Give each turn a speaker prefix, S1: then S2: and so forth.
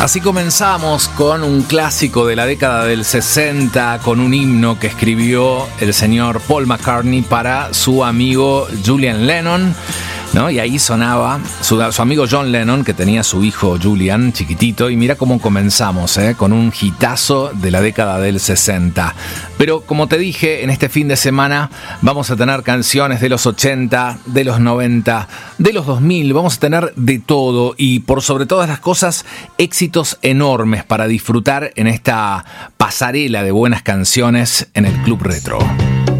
S1: Así comenzamos con un clásico de la década del 60, con un himno que escribió el señor Paul McCartney para su amigo Julian Lennon, ¿no? Y ahí sonaba su amigo John Lennon, que tenía su hijo Julian, chiquitito, y mira cómo comenzamos, con un hitazo de la década del 60. Pero como te dije, en este fin de semana vamos a tener canciones de los 80, de los 90, de los 2000, vamos a tener de todo y por sobre todas las cosas, éxitos enormes para disfrutar en esta pasarela de buenas canciones en el Club Retro.